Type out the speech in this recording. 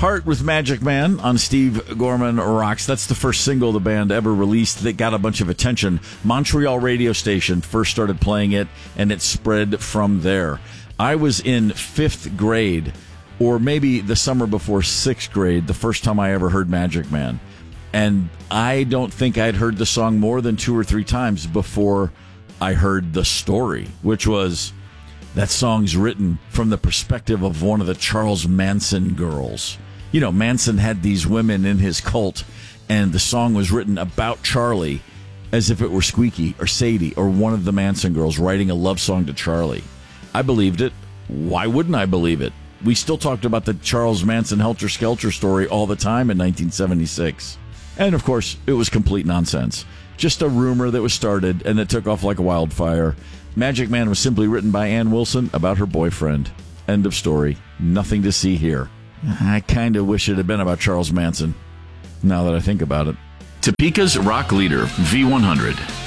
Heart with Magic Man on Steve Gorman Rocks. That's the first single the band ever released that got a bunch of attention. Montreal radio station first started playing it, and it spread from there. I was in 5th grade, or maybe the summer before 6th grade, the first time I ever heard Magic Man. And I don't think I'd heard the song more than 2 or 3 times before I heard the story, which was that song's written from the perspective of one of the Charles Manson girls. You know, Manson had these women in his cult, and the song was written about Charlie as if it were Squeaky or Sadie or one of the Manson girls writing a love song to Charlie. I believed it. Why wouldn't I believe it? We still talked about the Charles Manson Helter Skelter story all the time in 1976. And, of course, it was complete nonsense. Just a rumor that was started and that took off like a wildfire. Magic Man was simply written by Ann Wilson about her boyfriend. End of story. Nothing to see here. I kind of wish it had been about Charles Manson, now that I think about it. Topeka's rock leader, V100.